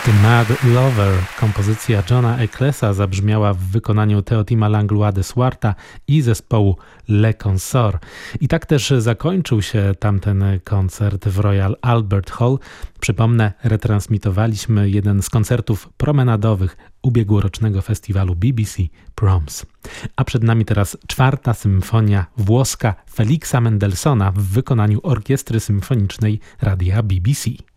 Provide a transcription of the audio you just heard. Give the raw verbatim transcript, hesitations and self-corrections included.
The Mad Lover, kompozycja Johna Ecclesa, zabrzmiała w wykonaniu Teotima Langlois de Suarta i zespołu Le Consort. I tak też zakończył się tamten koncert w Royal Albert Hall. Przypomnę, retransmitowaliśmy jeden z koncertów promenadowych ubiegłorocznego festiwalu B B C Proms. A przed nami teraz czwarta symfonia włoska Felixa Mendelssohna w wykonaniu Orkiestry Symfonicznej Radia B B C.